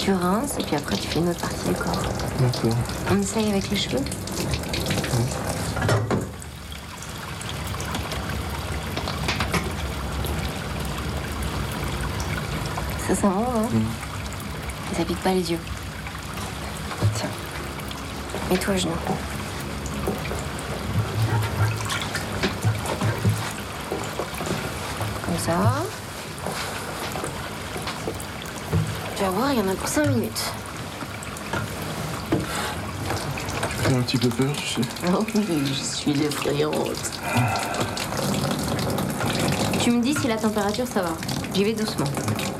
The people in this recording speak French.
Tu rinces et puis après tu fais une autre partie du corps. D'accord. On essaye avec les cheveux. Ça sent bon, hein? Ça pique pas les yeux. Tiens. Mets-toi à genoux. Comme ça. Tu vas voir, il y en a pour 5 minutes. Tu fais un petit peu peur, tu sais. Oh oui, je suis l'effrayante. Tu me dis si la température, ça va. J'y vais doucement.